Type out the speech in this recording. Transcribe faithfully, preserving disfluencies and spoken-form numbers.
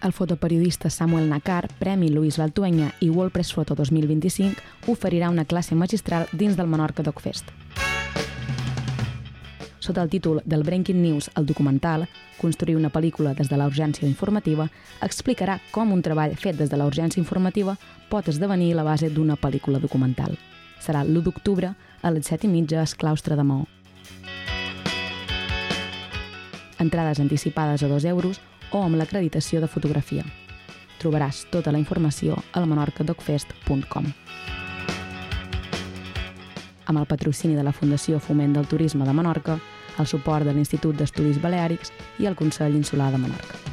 El fotoperiodista Samuel Nakar, Premi Luis Valtuenya i World Press Photo dos mil vint-i-cinc oferirà una classe magistral dins del Menorca Doc Fest. Sota el títol del Breaking News, el documental, construir una pel·lícula des de la urgència informativa, explicarà com un treball fet des de la urgència informativa pot esdevenir la base d'una pel·lícula documental. Serà l'u d'octubre a les set i mitja al claustre de Maó. Entrades anticipades a dos euros o amb l'acreditació de fotografia. Trobaràs tota la informació al menorca doc fest punt com. Amb el patrocini de la Fundació Foment del Turisme de Menorca, el suport de l'Institut d'Estudis Baleàrics i el Consell Insular de Menorca.